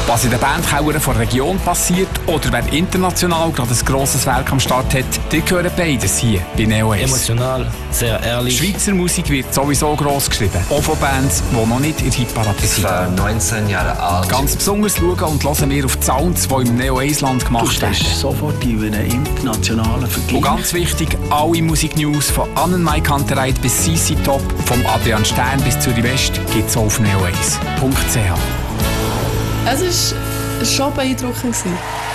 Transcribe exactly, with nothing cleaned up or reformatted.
Was in den Bandkellern der Region passiert oder wer international gerade ein grosses Werk am Start hat, die hören beides hier bei Neo Ace. Emotional, sehr ehrlich. Schweizer Musik wird sowieso gross geschrieben. Auch von Bands, die noch nicht in der Hitparade sind. Ich war neunzehn Jahre alt. Ganz besonders schauen und hören wir auf die Sounds, die im Neo Ace Land gemacht werden. Du stehst sofort in einem internationalen Vergleich. Und ganz wichtig, alle Musiknews von Annenmai Kantereit bis C C Top, vom Adrian Stern bis Zürich West, gibt es auf neoace punkt c h. Es war schon beeindruckend.